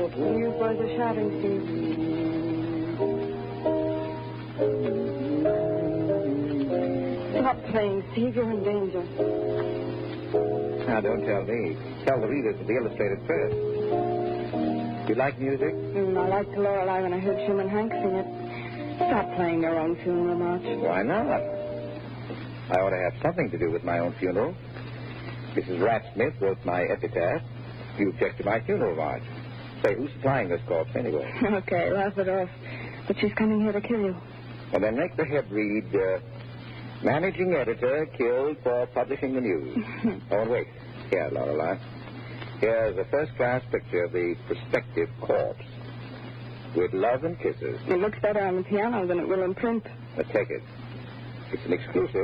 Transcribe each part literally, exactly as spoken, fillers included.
You boys are shouting, Steve. Stop playing, Steve. You're in danger. Now, don't tell me. Tell the readers of the Illustrated Press. You like music? Mm, I liked Lorelei when I heard Schumann Hank sing it. Stop playing your own funeral march. Why not? I ought to have something to do with my own funeral. Missus Rat-Smith wrote my epitaph. You object to my funeral march. Say, who's supplying this corpse anyway? Okay, laugh it off. But she's coming here to kill you. Well, then make the head read, uh, Managing Editor killed for publishing the news. Oh, wait. Here, Lorelei. Here's a first-class picture of the prospective corpse. With love and kisses. It looks better on the piano than it will in print. Let's take it. It's an exclusive.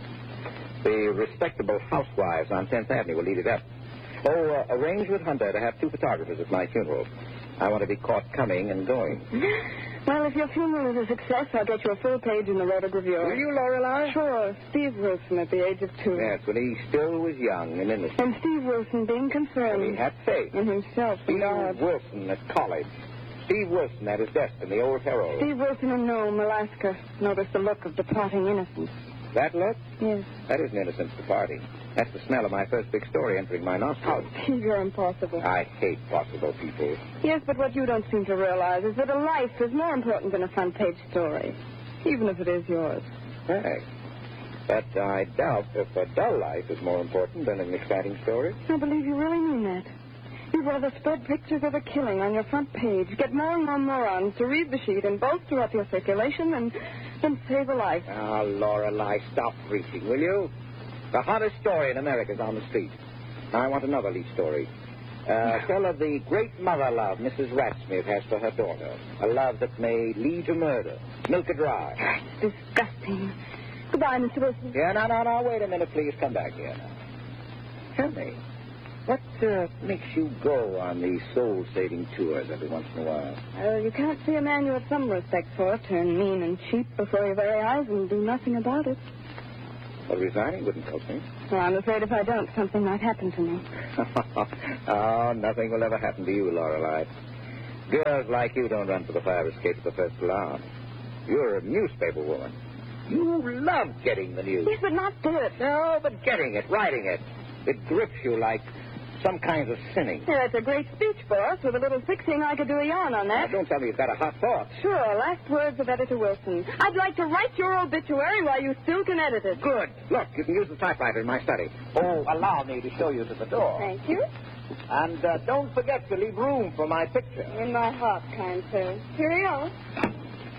The respectable housewives on tenth Avenue will lead it up. Oh, uh, arrange with Hunter to have two photographers at my funeral. I want to be caught coming and going. Well, if your funeral is a success, I'll get you a full page in the Rotogravure. Will you, Lorelei? Sure. Steve Wilson at the age of two. Yes, when he still was young and innocent. And Steve Wilson being concerned. When he had faith. In himself and Steve God. Wilson at college. Steve Wilson at his desk in the Old Herald. Steve Wilson in Nome, Alaska. Noticed the look of departing innocence. That look? Yes. That isn't innocence departing. That's the smell of my first big story entering my nostrils. Oh, Steve, you're impossible. I hate possible people. Yes, but what you don't seem to realize is that a life is more important than a front-page story, even if it is yours. Thanks. But I doubt if a dull life is more important than an exciting story. I believe you really mean that. You'd rather spread pictures of a killing on your front page, get more and more morons to read the sheet and bolster up your circulation, and then save a life. Ah, Lorelei, stop preaching, will you? The hottest story in America is on the street. Now, I want another lead story. Uh, tell of the great mother love Missus Rat-Smith has for her daughter. A love that may lead to murder. Milk her dry. It's disgusting. Goodbye, Mister Wilson. Yeah, no, no, no. Wait a minute, please. Come back here now. Tell me, what uh, makes you go on these soul-saving tours every once in a while? Oh, you can't see a man you have some respect for turn mean and cheap before your very eyes and do nothing about it. Well, resigning wouldn't help me. Well, I'm afraid if I don't, something might happen to me. Oh, nothing will ever happen to you, Lorelei. Girls like you don't run for the fire escape at the first alarm. You're a newspaper woman. You love getting the news. Yes, but not dirt. No, but getting it, writing it. It grips you like some kinds of sinning. Yeah, it's a great speech, boss. With a little fixing, I could do a yarn on Now, that. don't tell me you've got a hot thought. Sure, last words of Editor Wilson. I'd like to write your obituary while you still can edit it. Good. Look, you can use the typewriter in my study. Oh, allow me to show you to the door. Thank you. And uh, don't forget to leave room for my picture. In my heart, kind sir. Cheerio.